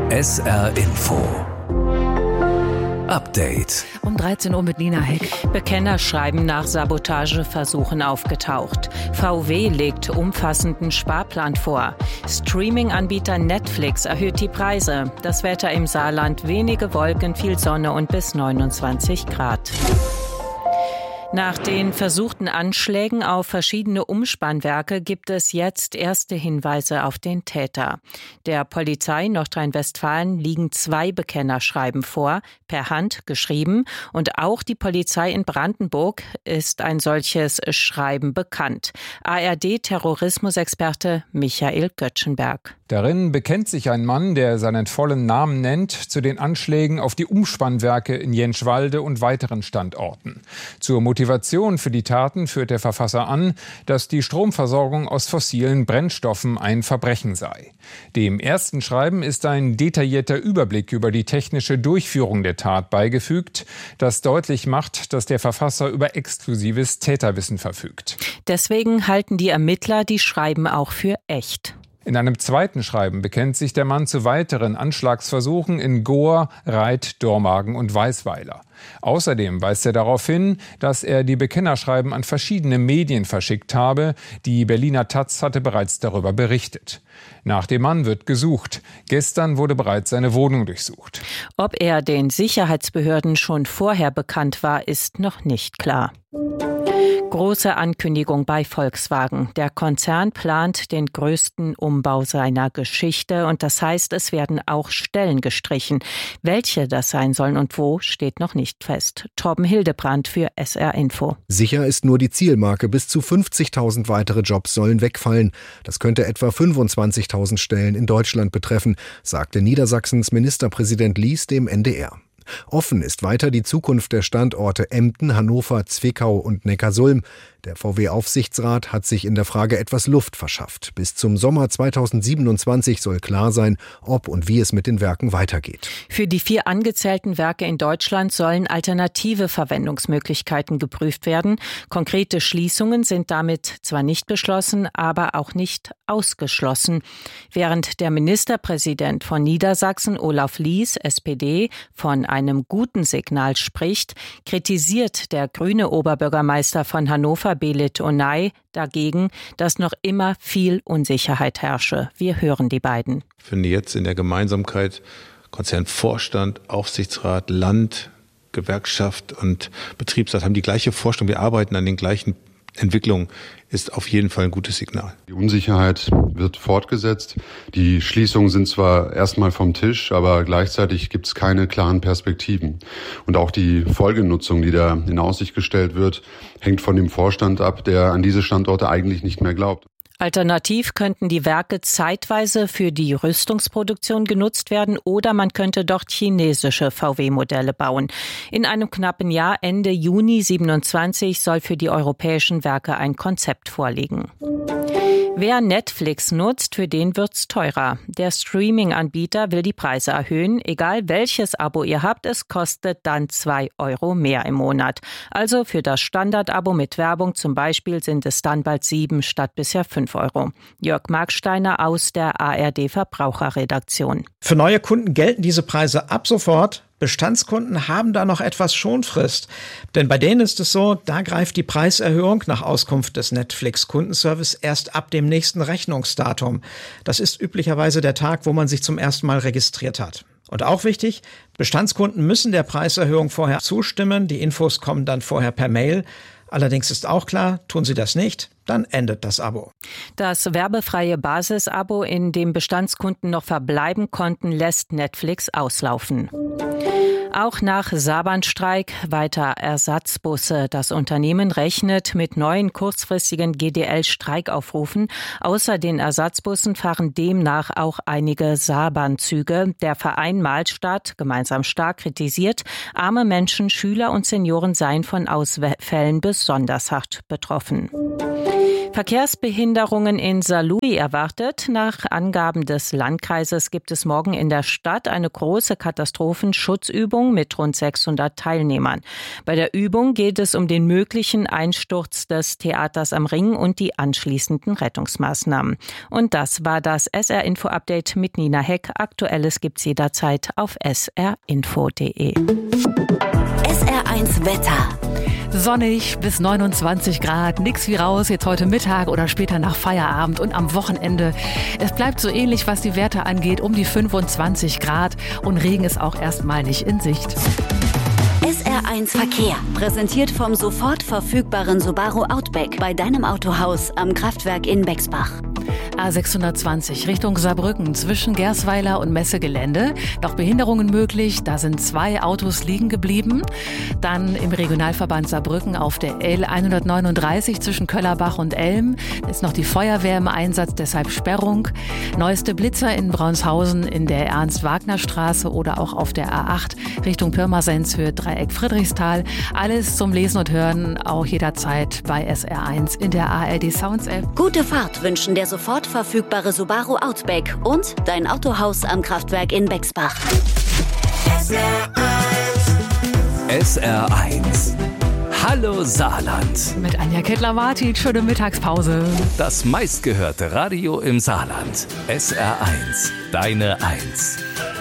SR Info Update. Um 13 Uhr mit Nina Heck. Bekennerschreiben nach Sabotageversuchen aufgetaucht. VW legt umfassenden Sparplan vor. Streaming-Anbieter Netflix erhöht die Preise. Das Wetter im Saarland: wenige Wolken, viel Sonne und bis 29 Grad. Nach den versuchten Anschlägen auf verschiedene Umspannwerke gibt es jetzt erste Hinweise auf den Täter. Der Polizei Nordrhein-Westfalen liegen 2 Bekennerschreiben vor, per Hand geschrieben. Und auch die Polizei in Brandenburg ist ein solches Schreiben bekannt. ARD-Terrorismusexperte Michael Göttschenberg. Darin bekennt sich ein Mann, der seinen vollen Namen nennt, zu den Anschlägen auf die Umspannwerke in Jänschwalde und weiteren Standorten. Zur Motivation für die Taten führt der Verfasser an, dass die Stromversorgung aus fossilen Brennstoffen ein Verbrechen sei. Dem ersten Schreiben ist ein detaillierter Überblick über die technische Durchführung der Tat beigefügt, das deutlich macht, dass der Verfasser über exklusives Täterwissen verfügt. Deswegen halten die Ermittler die Schreiben auch für echt. In einem zweiten Schreiben bekennt sich der Mann zu weiteren Anschlagsversuchen in Gohr, Reit, Dormagen und Weisweiler. Außerdem weist er darauf hin, dass er die Bekennerschreiben an verschiedene Medien verschickt habe. Die Berliner Taz hatte bereits darüber berichtet. Nach dem Mann wird gesucht. Gestern wurde bereits seine Wohnung durchsucht. Ob er den Sicherheitsbehörden schon vorher bekannt war, ist noch nicht klar. Große Ankündigung bei Volkswagen. Der Konzern plant den größten Umbau seiner Geschichte und das heißt, es werden auch Stellen gestrichen. Welche das sein sollen und wo, steht noch nicht fest. Torben Hildebrandt für SR Info. Sicher ist nur die Zielmarke. Bis zu 50.000 weitere Jobs sollen wegfallen. Das könnte etwa 25.000 Stellen in Deutschland betreffen, sagte Niedersachsens Ministerpräsident Lies dem NDR. Offen ist weiter die Zukunft der Standorte Emden, Hannover, Zwickau und Neckarsulm. Der VW-Aufsichtsrat hat sich in der Frage etwas Luft verschafft. Bis zum Sommer 2027 soll klar sein, ob und wie es mit den Werken weitergeht. Für die 4 angezählten Werke in Deutschland sollen alternative Verwendungsmöglichkeiten geprüft werden. Konkrete Schließungen sind damit zwar nicht beschlossen, aber auch nicht ausgeschlossen. Während der Ministerpräsident von Niedersachsen, Olaf Lies, SPD, von einem guten Signal spricht, kritisiert der grüne Oberbürgermeister von Hannover, Belit Onay, dagegen, dass noch immer viel Unsicherheit herrsche. Wir hören die beiden. Ich finde jetzt in der Gemeinsamkeit Konzernvorstand, Aufsichtsrat, Land, Gewerkschaft und Betriebsrat haben die gleiche Vorstellung. Wir arbeiten an den gleichen Entwicklungen, ist auf jeden Fall ein gutes Signal. Die Unsicherheit wird fortgesetzt. Die Schließungen sind zwar erstmal vom Tisch, aber gleichzeitig gibt es keine klaren Perspektiven. Und auch die Folgenutzung, die da in Aussicht gestellt wird, hängt von dem Vorstand ab, der an diese Standorte eigentlich nicht mehr glaubt. Alternativ könnten die Werke zeitweise für die Rüstungsproduktion genutzt werden oder man könnte dort chinesische VW-Modelle bauen. In einem knappen Jahr, Ende Juni 27, soll für die europäischen Werke ein Konzept vorliegen. Wer Netflix nutzt, für den wird's teurer. Der Streaming-Anbieter will die Preise erhöhen. Egal welches Abo ihr habt, es kostet dann 2 € mehr im Monat. Also für das Standard-Abo mit Werbung zum Beispiel sind es dann bald 7 statt bisher 5 €. Jörg Marksteiner aus der ARD-Verbraucherredaktion. Für neue Kunden gelten diese Preise ab sofort. Bestandskunden haben da noch etwas Schonfrist. Denn bei denen ist es so, da greift die Preiserhöhung nach Auskunft des Netflix-Kundenservice erst ab dem nächsten Rechnungsdatum. Das ist üblicherweise der Tag, wo man sich zum ersten Mal registriert hat. Und auch wichtig, Bestandskunden müssen der Preiserhöhung vorher zustimmen. Die Infos kommen dann vorher per Mail. Allerdings ist auch klar, tun sie das nicht, dann endet das Abo. Das werbefreie Basisabo, in dem Bestandskunden noch verbleiben konnten, lässt Netflix auslaufen. Auch nach Saarbahnstreik weiter Ersatzbusse. Das Unternehmen rechnet mit neuen kurzfristigen GDL-Streikaufrufen. Außer den Ersatzbussen fahren demnach auch einige Saarbahnzüge. Der Verein Mahlstadt, gemeinsam stark, kritisiert, arme Menschen, Schüler und Senioren seien von Ausfällen besonders hart betroffen. Verkehrsbehinderungen in Saarlouis erwartet. Nach Angaben des Landkreises gibt es morgen in der Stadt eine große Katastrophenschutzübung mit rund 600 Teilnehmern. Bei der Übung geht es um den möglichen Einsturz des Theaters am Ring und die anschließenden Rettungsmaßnahmen. Und das war das SR-Info-Update mit Nina Heck. Aktuelles gibt's jederzeit auf srinfo.de. SR1 Wetter. Sonnig bis 29 Grad, nix wie raus, jetzt heute Mittag oder später nach Feierabend und am Wochenende. Es bleibt so ähnlich, was die Werte angeht, um die 25 Grad und Regen ist auch erstmal nicht in Sicht. SR1 Verkehr, präsentiert vom sofort verfügbaren Subaru Outback bei deinem Autohaus am Kraftwerk in Bexbach. A620 Richtung Saarbrücken zwischen Gersweiler und Messegelände. Noch Behinderungen möglich, da sind 2 Autos liegen geblieben. Dann im Regionalverband Saarbrücken auf der L139 zwischen Köllerbach und Elm ist noch die Feuerwehr im Einsatz, deshalb Sperrung. Neueste Blitzer in Braunshausen in der Ernst-Wagner-Straße oder auch auf der A8 Richtung Pirmasenshöhe, Dreieck Friedrichsthal. Alles zum Lesen und Hören auch jederzeit bei SR1 in der ARD Sounds App. Gute Fahrt wünschen der sofort verfügbare Subaru Outback und dein Autohaus am Kraftwerk in Bexbach. SR1. Hallo Saarland. Mit Anja Kettler-Martin, schöne Mittagspause. Das meistgehörte Radio im Saarland. SR1. Deine 1.